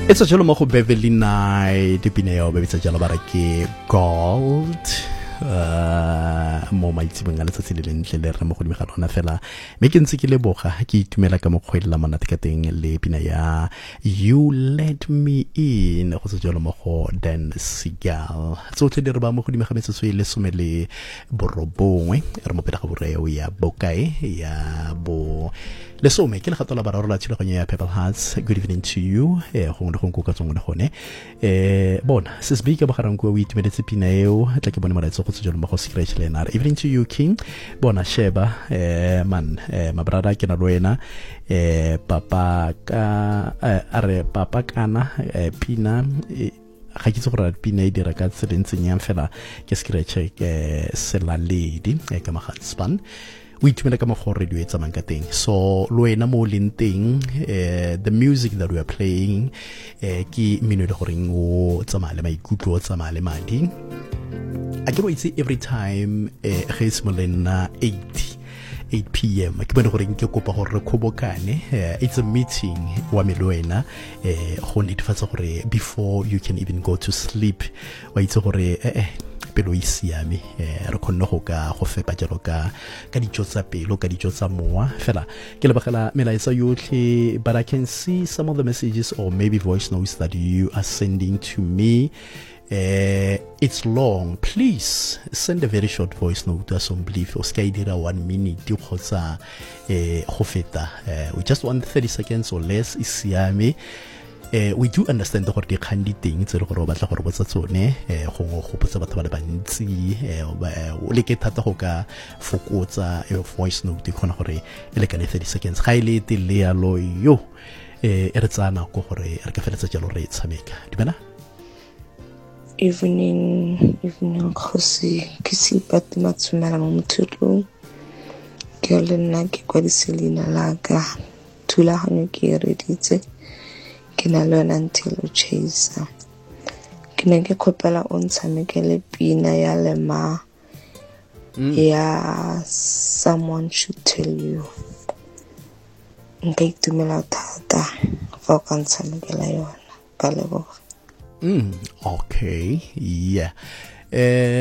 It's a jalo mo go Beverly Night dipineo be bitsa jalo ba re ke Gold mo maitsibeng a letsatsi le lentle le re mo godimo ga rona fela me ke ntse ke le boga ke itumela ka mokgwela monate ka teng le pina ya You Let Me In go se jalo mo go Dan Segal tsotlhe di re ba mo godimo ga metsotso e le some le borobongwe re mo pela ga boreo ya bokae ya bo lesome ke le gatola ba rola tshiloganya ya Purple Hearts. Good evening to you go ngwe go ka tsongwe gone bona se speaker ba garang go itumeletse pina eo tla ke bone maraitso go tsejolo mo go scratch lenar. Evening to you King bona sheba man mabrada ke na loena papa ka are papa kana pina ga ke tse gore pina e dira ka tselentseng yang fela ke scratch ke sela lady ka mahatspan we itumela ka mokgwa radio e tsamang ka teng so loena mo leng teng the music that we are playing ke mino le goreng o tsamaya le maikutlo o tsamaya le madi a ke itse every time ge se molena 8 p.m. ke bone gore ke kopa gore re khobokane it's a meeting wa melwena go netefatsa gore before you can even go to sleep wa itse gore pelo e siame re khonne go ka go fepa jalo ka dijo tsa pelo ka dijo tsa mowa fela ke lebagela melaetsa yotlhe but I can see some of the messages or maybe voice notes that you are sending to me. It's long. Please send a very short voice note to us on belief or skydira 1 minute kgotsa go feta we just want 30 seconds or less isiame. We do understand gore di khandi teng tse re gore o batla gore botsa tsone go botsa batho ba le bantsi o le ke thata go ka fokotsa voice note khona gore e le ka 30 seconds ga ile te le ya lo yo re tsana go gore re ka feletsa jalo re tshameka dimela. Evening khosi ke sipati matsumela mo mthutlu ke le nna ke kwa diselina la ka thulaganyo ke reditse ke na le yona until chase ke ne ke khopela o ntshamekele pina ya lema ya Someone Should Tell You nka itumela thata fa o ka ntshamekela yona ka leboga. Okay, yeah.